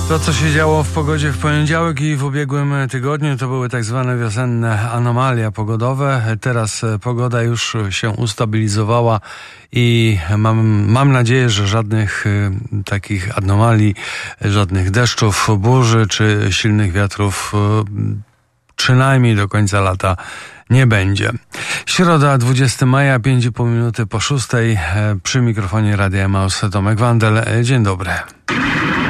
To, co się działo w pogodzie w poniedziałek i w ubiegłym tygodniu, to były tak zwane wiosenne anomalia pogodowe. Teraz pogoda już się ustabilizowała i mam nadzieję, że żadnych takich anomalii, żadnych deszczów, burzy czy silnych wiatrów przynajmniej do końca lata nie będzie. Środa, 20 maja, 5,5 minuty po 6. Przy mikrofonie Radia Emaus Tomek Wandel. Dzień dobry.